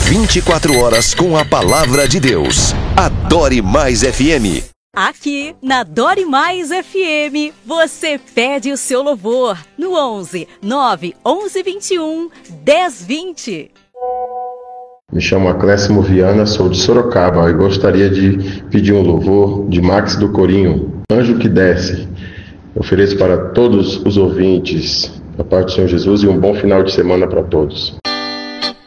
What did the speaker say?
24 horas com a palavra de Deus. Adore Mais FM. Aqui na Adore Mais FM, você pede o seu louvor no 11 9 11 21 10 20. Me chamo Aclésimo Viana, sou de Sorocaba e gostaria de pedir um louvor de Max do Corinho, Anjo que Desce. Ofereço para todos os ouvintes, da parte do Senhor Jesus, e um bom final de semana para todos.